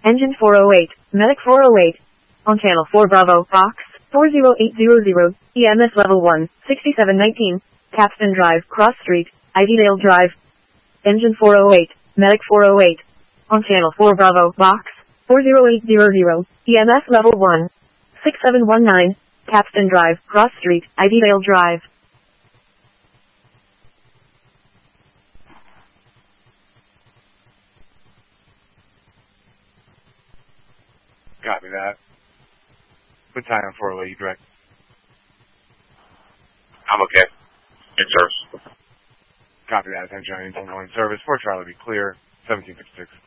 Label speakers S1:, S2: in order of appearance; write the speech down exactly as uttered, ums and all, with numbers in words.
S1: Engine four oh eight, Medic four oh eight. On channel four Bravo, box four zero eight zero zero, E M S level one, sixty-seven nineteen, Capstan Drive, Cross Street, Ivydale Drive. Engine four oh eight, Medic four oh eight. On channel four Bravo, box four zero eight zero zero, E M S level one, six seven one nine, Capstan Drive, Cross Street, Ivydale Drive.
S2: Copy that. What time on four oh eight, direct?
S3: I'm okay. In service.
S2: Copy that. Attention on anything going in service. four Charlie, be clear. seventeen fifty-six.